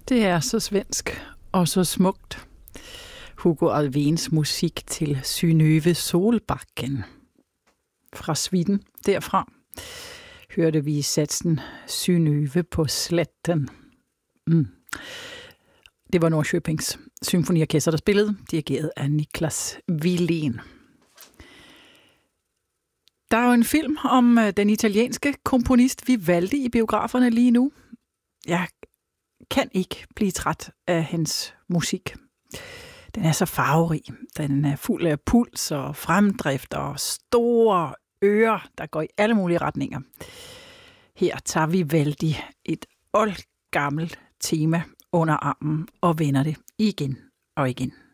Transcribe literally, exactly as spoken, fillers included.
Det er så svensk og så smukt. Hugo Alfvéns musik til Synnøve Solbakken. Fra Sweden, derfra, hørte vi satsen Synnøve på sletten. Mm. Det var Norrköpings symfoniorkester, der spillede, dirigeret af Niklas Wilén. Der er jo en film om den italienske komponist Vivaldi i biograferne lige nu. Jeg kan ikke blive træt af hans musik. Den er så farverig. Den er fuld af puls og fremdrift og store ører, der går i alle mulige retninger. Her tager Vivaldi et oldgammelt tema under armen og vender det igen og igen.